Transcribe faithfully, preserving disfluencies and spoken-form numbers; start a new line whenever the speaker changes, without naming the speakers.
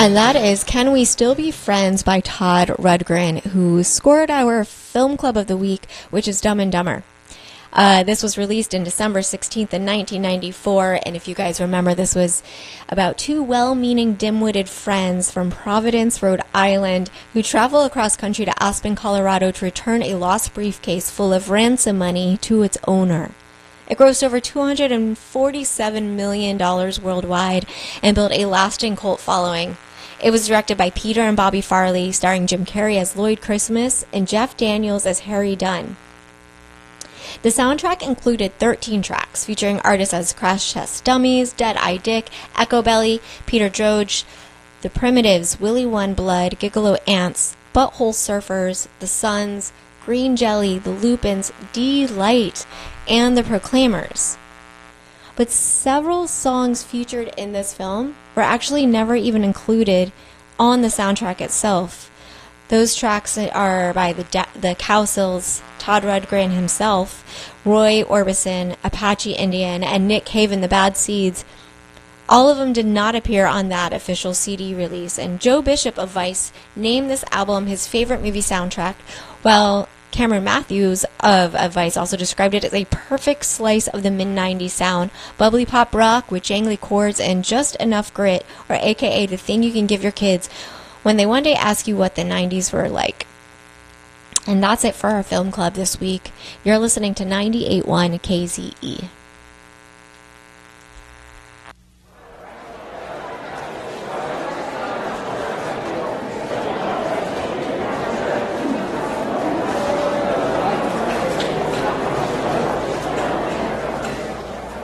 And that is Can We Still Be Friends by Todd Rundgren, who scored our film club of the week, which is Dumb and Dumber. Uh, this was released in December sixteenth in nineteen ninety-four, and if you guys remember, this was about two well-meaning, dim-witted friends from Providence, Rhode Island, who travel across country to Aspen, Colorado to return a lost briefcase full of ransom money to its owner. It grossed over two hundred forty-seven million dollars worldwide and built a lasting cult following. It was directed by Peter and Bobby Farley, starring Jim Carrey as Lloyd Christmas and Jeff Daniels as Harry Dunn. The soundtrack included thirteen tracks, featuring artists as Crash Test Dummies, Dead Eye Dick, Echo Belly, Peter Droge, The Primitives, Willie One Blood, Gigolo Ants, Butthole Surfers, The Suns, Green Jelly, The Lupins, D-Light, and The Proclaimers. But several songs featured in this film were actually never even included on the soundtrack itself. Those tracks are by the da- the Cowsills, Todd Rundgren himself, Roy Orbison, Apache Indian, and Nick Cave and the Bad Seeds. All of them did not appear on that official C D release, and Joe Bishop of Vice named this album his favorite movie soundtrack, while Cameron Matthews of, of Vice also described it as a perfect slice of the mid nineties sound, bubbly pop rock with jangly chords and just enough grit, or aka the thing you can give your kids when they one day ask you what the nineties were like. And that's it for our film club this week. You're listening to ninety-eight point one K Z E.